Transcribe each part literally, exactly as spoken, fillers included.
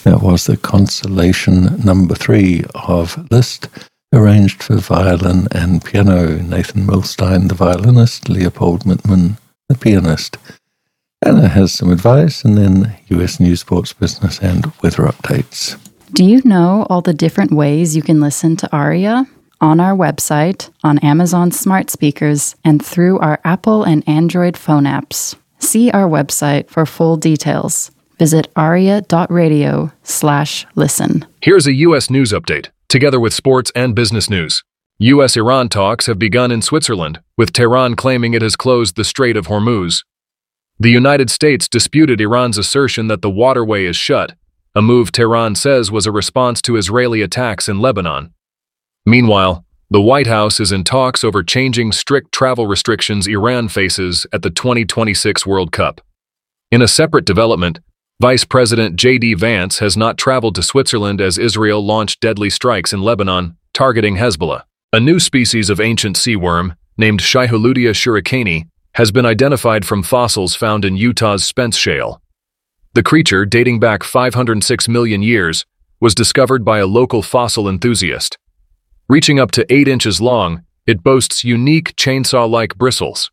That was the Consolation number three of Liszt, arranged for violin and piano. Nathan Milstein, the violinist, Leopold Mittman, the pianist. Anna has some advice, and then U S news, sports, business, and weather updates. Do you know all the different ways you can listen to Aria? On our website, on Amazon smart speakers, and through our Apple and Android phone apps. See our website for full details. Visit aria.radio slash listen. Here's a U S news update, together with sports and business news. U S Iran talks have begun in Switzerland, with Tehran claiming it has closed the Strait of Hormuz. The United States disputed Iran's assertion that the waterway is shut, a move Tehran says was a response to Israeli attacks in Lebanon. Meanwhile, the White House is in talks over changing strict travel restrictions Iran faces at the twenty twenty-six World Cup. In a separate development, Vice President J D Vance has not traveled to Switzerland as Israel launched deadly strikes in Lebanon, targeting Hezbollah. A new species of ancient sea worm, named Schiholudia shurikani, has been identified from fossils found in Utah's Spence Shale. The creature, dating back five hundred six million years, was discovered by a local fossil enthusiast. Reaching up to eight inches long, it boasts unique chainsaw-like bristles.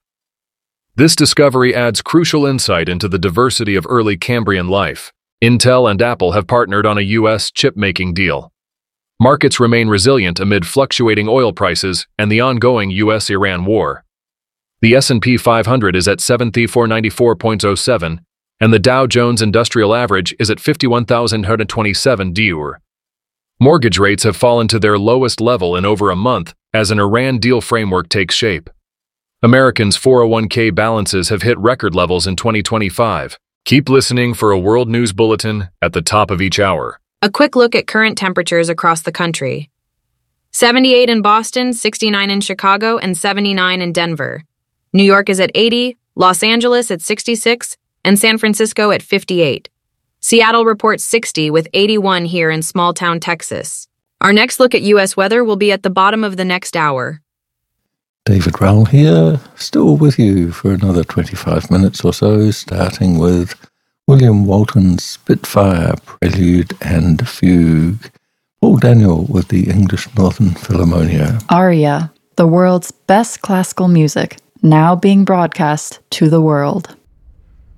This discovery adds crucial insight into the diversity of early Cambrian life. Intel and Apple have partnered on a U S chip-making deal. Markets remain resilient amid fluctuating oil prices and the ongoing U S Iran war. The S and P five hundred is at seven thousand four hundred ninety-four point oh seven, and the Dow Jones Industrial Average is at fifty-one thousand one hundred twenty-seven D U R. Mortgage rates have fallen to their lowest level in over a month as an Iran deal framework takes shape. Americans' four oh one k balances have hit record levels in twenty twenty-five. Keep listening for a world news bulletin at the top of each hour. A quick look at current temperatures across the country. seventy-eight in Boston, sixty-nine in Chicago, and seventy-nine in Denver. New York is at eighty, Los Angeles at sixty-six, and San Francisco at fifty-eight. Seattle reports sixty with eighty-one here in small-town Texas. Our next look at U S weather will be at the bottom of the next hour. David Rowell here, still with you for another twenty-five minutes or so, starting with William Walton's Spitfire Prelude and Fugue. Paul Daniel with the English Northern Philharmonia. Aria, the world's best classical music, now being broadcast to the world.